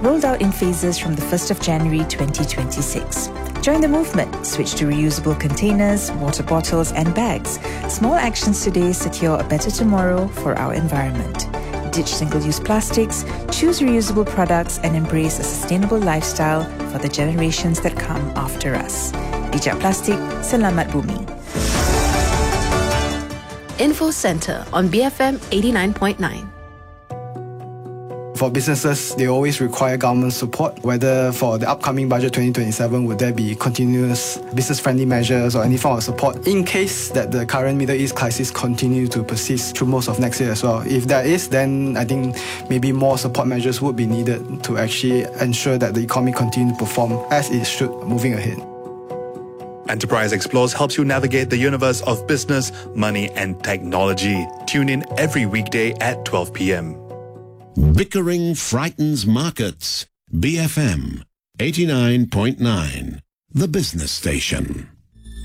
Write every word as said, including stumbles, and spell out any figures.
rolled out in phases from the first of January twenty twenty-six. Join the movement. Switch to reusable containers, water bottles and bags. Small actions today secure a better tomorrow for our environment. Ditch single-use plastics, choose reusable products and embrace a sustainable lifestyle for the generations that come after us. Bijak Plastik, Selamat Bumi. Info Centre on B F M eighty-nine point nine. For businesses, they always require government support, whether for the upcoming budget twenty twenty-seven, would there be continuous business-friendly measures or any form of support in case that the current Middle East crisis continue to persist through most of next year as well. If there is, then I think maybe more support measures would be needed to actually ensure that the economy continues to perform as it should moving ahead. Enterprise Explores helps you navigate the universe of business, money and technology. Tune in every weekday at twelve p.m. Bickering frightens markets. B F M eighty-nine point nine, the business station.